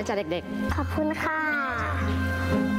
จ้ะเด็กขอบคุณค่ะ